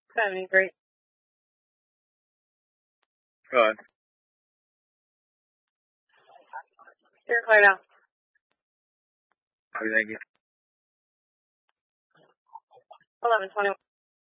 73. Go ahead. You're clear now. Okay, thank you. 11:21.